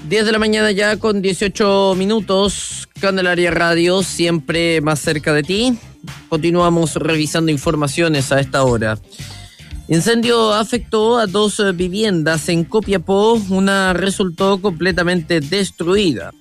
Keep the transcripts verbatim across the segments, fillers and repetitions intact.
diez de la mañana ya con dieciocho minutos, Candelaria Radio, siempre más cerca de ti. Continuamos revisando informaciones a esta hora. Incendio afectó a dos viviendas en Copiapó, una resultó completamente destruida.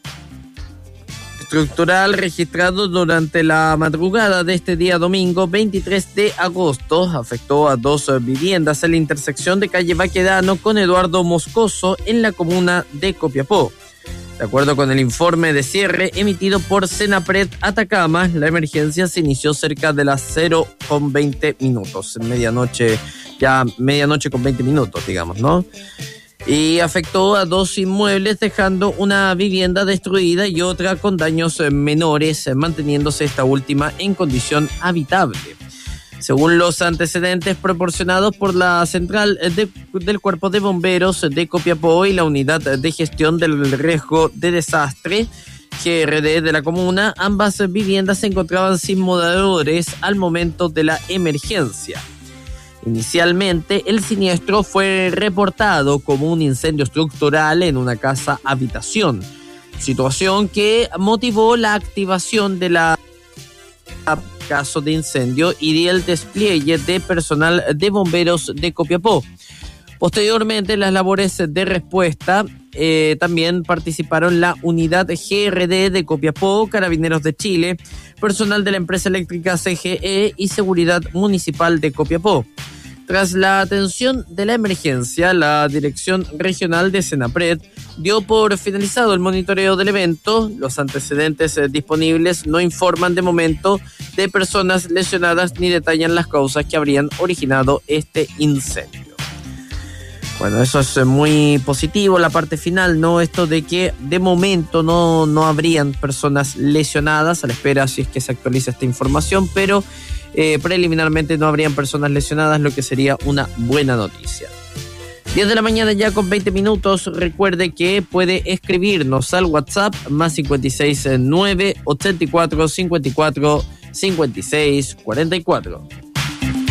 Estructural registrado durante la madrugada de este día domingo veintitrés de agosto afectó a dos viviendas en la intersección de calle Baquedano con Eduardo Moscoso en la comuna de Copiapó. De acuerdo con el informe de cierre emitido por Senapred Atacama, la emergencia se inició cerca de las cero con veinte minutos, en medianoche, ya medianoche con veinte minutos, digamos, ¿no? Y afectó a dos inmuebles, dejando una vivienda destruida y otra con daños menores, manteniéndose esta última en condición habitable. Según los antecedentes proporcionados por la central de, del Cuerpo de Bomberos de Copiapó y la Unidad de Gestión del Riesgo de Desastre, G R D de la comuna, ambas viviendas se encontraban sin moradores al momento de la emergencia. Inicialmente, el siniestro fue reportado como un incendio estructural en una casa habitación, situación que motivó la activación de la caso de incendio y el despliegue de personal de bomberos de Copiapó. Posteriormente, en las labores de respuesta eh, también participaron la unidad G R D de Copiapó, Carabineros de Chile, personal de la empresa eléctrica C G E y Seguridad Municipal de Copiapó. Tras la atención de la emergencia, la Dirección Regional de Senapred dio por finalizado el monitoreo del evento. Los antecedentes disponibles no informan de momento de personas lesionadas ni detallan las causas que habrían originado este incendio. Bueno, eso es muy positivo, la parte final, ¿no? Esto de que de momento no, no habrían personas lesionadas, a la espera si es que se actualiza esta información, pero eh, preliminarmente no habrían personas lesionadas, lo que sería una buena noticia. diez de la mañana ya con veinte minutos, recuerde que puede escribirnos al WhatsApp más cinco seis nueve, ochenta y cuatro, cincuenta y cuatro, cincuenta y seis, cuarenta y cuatro.